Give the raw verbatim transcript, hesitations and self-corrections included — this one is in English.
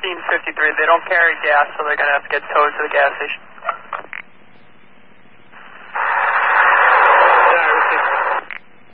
fifteen fifty-three. They don't carry gas, so they're going to have to get towed to the gas station.